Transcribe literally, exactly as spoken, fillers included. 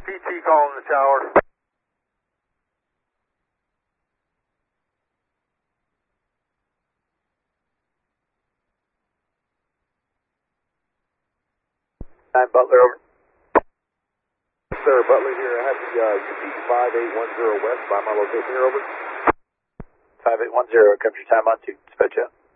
P T calling the tower. nine Butler, over. Sir, Butler here. I have the uh, U P five eight one zero west by my location here, over. five eight one zero, comes your time on two, dispatch out.